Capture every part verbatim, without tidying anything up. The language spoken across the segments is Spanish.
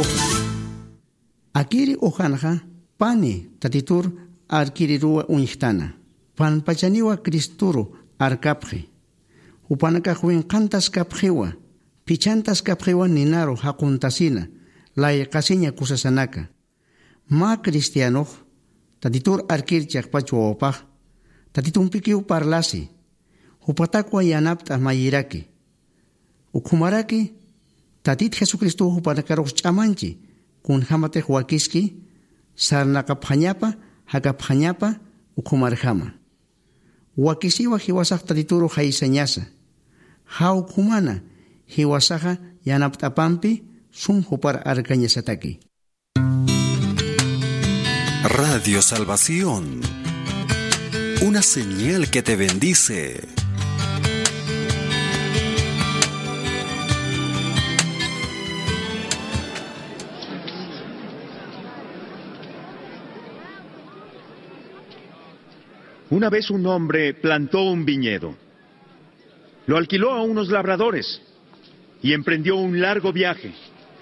uja. Akiri ujanja pani tatitur arkirirua unyihtana. Pan pachaniwa kristuru arkapje. Upanaka huin kantas kapjewa. Pichantas kapjewa ninaro hakuntasina. La kasinya kusasanaka. Ma cristiano tatitur arkirchak pachuopaj. Tatitun pikiu parlasi. Upatakwa yanapta mayiraki. Ukumaraki tatit Jesucristo upanakarok chamanchi. Kun hamate huakiski. Sarnakaphañapa, hakaphañapa, ukumarjama. Wakisiwa hiwasak tatituru haiseñasa. Ha ukumana hiwasaja yanaptapampi sun hupar arcañasataki. Radio Salvación, una señal que te bendice. Una vez un hombre plantó un viñedo, lo alquiló a unos labradores y emprendió un largo viaje.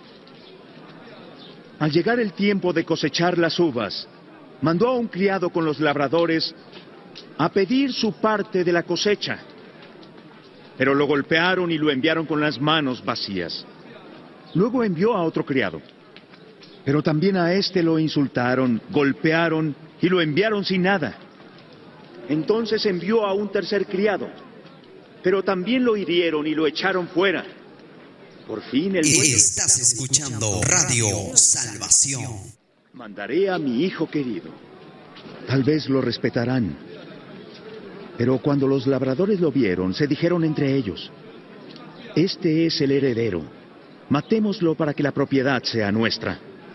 Al llegar el tiempo de cosechar las uvas, mandó a un criado con los labradores a pedir su parte de la cosecha, pero lo golpearon y lo enviaron con las manos vacías. Luego envió a otro criado, pero también a este lo insultaron, golpearon y lo enviaron sin nada. Entonces envió a un tercer criado, pero también lo hirieron y lo echaron fuera. Por fin el dueño... Estás escuchando Radio Salvación. Mandaré a mi hijo querido. Tal vez lo respetarán. Pero cuando los labradores lo vieron, se dijeron entre ellos: este es el heredero. Matémoslo para que la propiedad sea nuestra.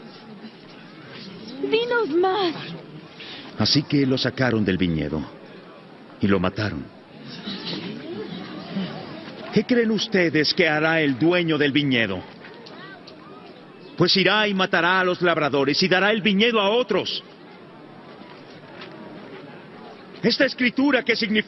¡Dinos más! Así que lo sacaron del viñedo y lo mataron. ¿Qué creen ustedes que hará el dueño del viñedo? Pues irá y matará a los labradores y dará el viñedo a otros. Esta escritura, ¿qué significa?